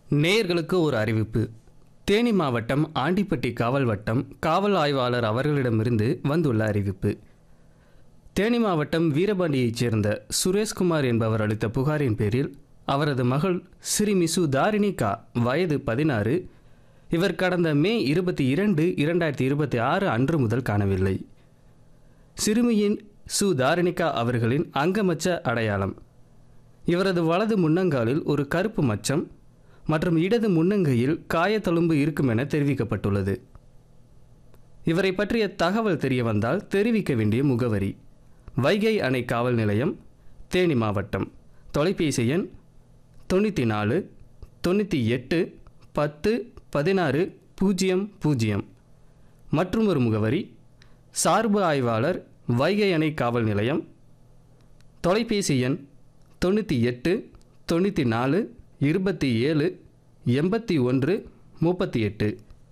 நேயர்களுக்கு ஒரு அறிவிப்பு. தேனி மாவட்டம் ஆண்டிப்பட்டி காவல் வட்டம் காவல் ஆய்வாளர் அவர்களிடமிருந்து வந்துள்ள அறிவிப்பு. தேனி மாவட்டம் வீரபாண்டியைச் சேர்ந்த சுரேஷ்குமார் என்பவர் அளித்த புகாரின் பேரில் அவரது மகள் சிறுமி சு தாரிணிகா வயது 16 இவர் கடந்த மே 22, 2026 அன்று முதல் காணவில்லை. சிறுமியின் சு தாரிணிகா அவர்களின் அங்கமச்ச அடையாளம்: இவரது வலது முன்னங்காலில் ஒரு கருப்பு மச்சம் மற்றும் இடது முன்னங்கையில் காயத்தழும்பு இருக்கும் என தெரிவிக்கப்பட்டுள்ளது. இவரை பற்றிய தகவல் தெரிய வந்தால் தெரிவிக்க வேண்டிய முகவரி: வைகை அணை காவல் நிலையம், தேனி மாவட்டம். தொலைபேசி எண் 94 98 10 16 00. மற்றும் ஒரு முகவரி: சார்பு ஆய்வாளர், வைகை அணை காவல் நிலையம். தொலைபேசி எண் 98 94 27 81 38.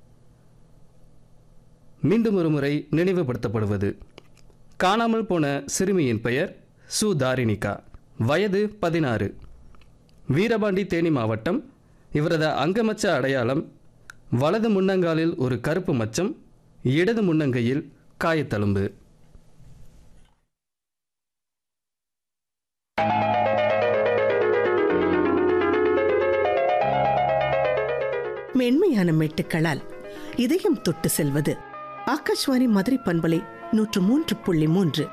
மீண்டும் ஒரு முறை நினைவுபடுத்தப்படுவது: காணாமல் போன சிறுமியின் பெயர் சு தாரிணிகா, வயது 16, வீரபாண்டி, தேனி மாவட்டம். இவரது அங்கமச்ச அடையாளம்: வலது முன்னங்காலில் ஒரு கருப்பு மச்சம், இடது முன்னங்கையில் காயத்தழும்பு. மென்மையான மெட்டுக்களால் இதயம் தொட்டு செல்வது ஆகாஷ்வாணி மதுரை பண்பலை 103.3.